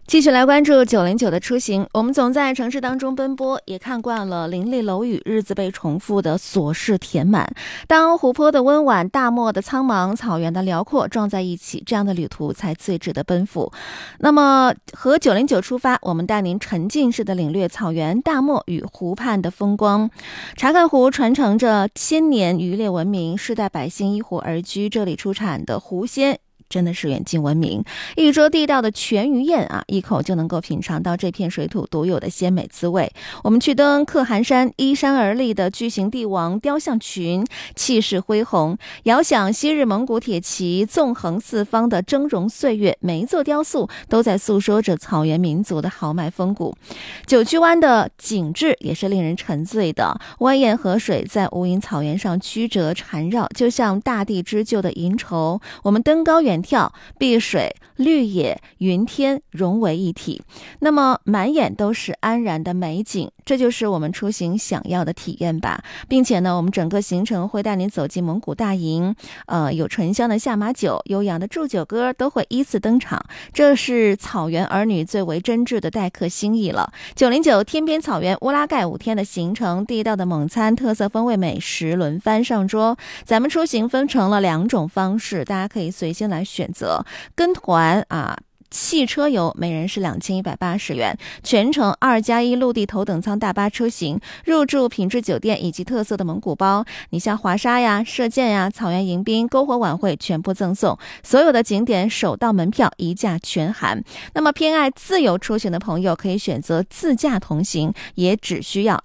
继续来关注909的出行。我们总在城市当中奔波，也看惯了林立楼宇日子被重复的琐事填满。当湖泊的温婉、大漠的苍茫、草原的辽阔撞在一起，这样的旅途才最值得奔赴。那么和909出发，我们带您沉浸式的领略草原、大漠与湖畔的风光。查看湖传承着千年渔猎文明，世代百姓依湖而居，这里出产的湖鲜真的是远近闻名，一桌地道的全鱼宴啊，一口就能够品尝到这片水土独有的鲜美滋味。我们去登可汗山，依山而立的巨型帝王雕像群，气势恢宏；遥想昔日蒙古铁骑纵横四方的峥嵘岁月，每一座雕塑都在诉说着草原民族的豪迈风骨。九曲湾的景致也是令人沉醉的，蜿蜒河水在无垠草原上曲折缠绕，就像大地织就的银绸。我们登高远眺，碧水、绿野、云天融为一体，那么满眼都是安然的美景，这就是我们出行想要的体验吧。并且呢，我们整个行程会带您走进蒙古大营，有醇香的下马酒、悠扬的祝酒歌都会依次登场，这是草原儿女最为真挚的待客心意了。909天边草原乌拉盖5天的行程，地道的蒙餐、特色风味美食轮番上桌。咱们出行分成了2种方式，大家可以随心来选择。跟团汽车游每人是2180元，全程2+1陆地头等舱大巴车型，入住品质酒店以及特色的蒙古包。你像滑沙呀、射箭呀、草原迎宾、篝火晚会全部赠送，所有的景点首到门票一价全含。那么偏爱自由出行的朋友可以选择自驾同行，也只需要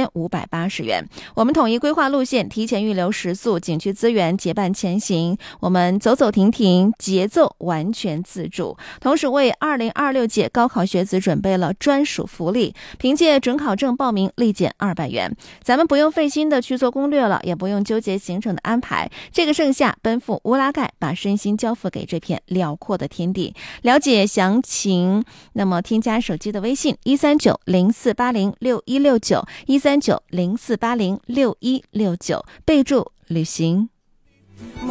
1580元。我们统一规划路线，提前预留食宿、景区资源，结伴前行。我们走走停停，节奏完全自主。同时为2026届高考学子准备了专属福利，凭借准考证报名立减200元。咱们不用费心的去做攻略了，也不用纠结行程的安排。这个盛夏奔赴乌拉盖，把身心交付给这片辽阔的天地。了解详情，那么添加手机的微信13904806169 13904806169，备注旅行。